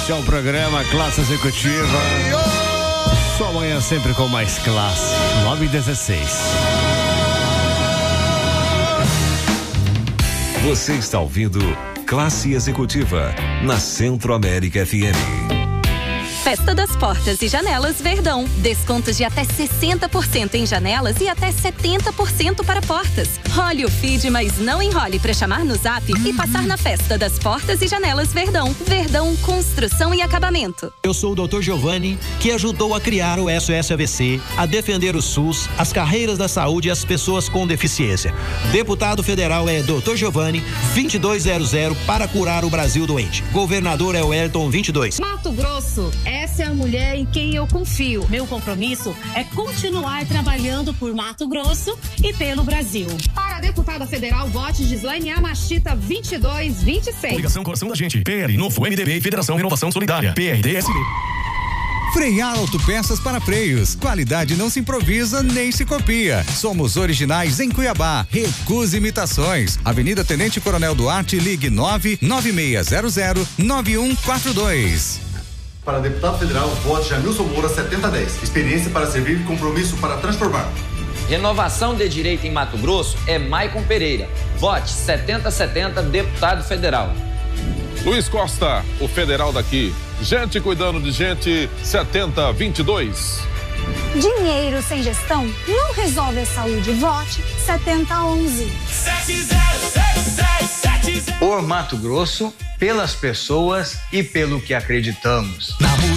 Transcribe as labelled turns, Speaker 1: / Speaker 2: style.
Speaker 1: Este é o programa Classe Executiva. Sua manhã sempre com mais classe. 9h16.
Speaker 2: Você está ouvindo Classe Executiva na Centro-América FM.
Speaker 3: Festa das Portas e Janelas Verdão. Descontos de até 60% em janelas e até 70% para portas. Role o feed, mas não enrole para chamar no zap e passar na Festa das Portas e Janelas Verdão. Verdão, construção e acabamento.
Speaker 4: Eu sou o Dr. Giovanni, que ajudou a criar o SOS AVC, a defender o SUS, as carreiras da saúde e as pessoas com deficiência. Deputado federal é Dr. Giovanni, 2200, para curar o Brasil doente. Governador é o Elton, 22.
Speaker 5: Mato Grosso. Essa é a mulher em quem eu confio. Meu compromisso é continuar trabalhando por Mato Grosso e pelo Brasil. Para a deputada federal, vote Gislaine Amachita 2226.
Speaker 6: Coligação Coração da Gente, PL, Novo, MDB e Federação Renovação Solidária, PRDSB.
Speaker 7: Frear Autopeças para Freios. Qualidade não se improvisa nem se copia. Somos originais em Cuiabá. Recuse imitações. Avenida Tenente Coronel Duarte, ligue 996009142.
Speaker 8: Para deputado federal, vote Jamilson Moura 7010. Experiência para servir, compromisso para transformar.
Speaker 9: Renovação de direito em Mato Grosso é Maicon Pereira. Vote 7070, deputado federal.
Speaker 10: Luiz Costa, o federal daqui. Gente cuidando de gente, 7022.
Speaker 11: Dinheiro sem gestão não resolve a saúde. Vote 7011.
Speaker 12: Por Mato Grosso, pelas pessoas e pelo que acreditamos.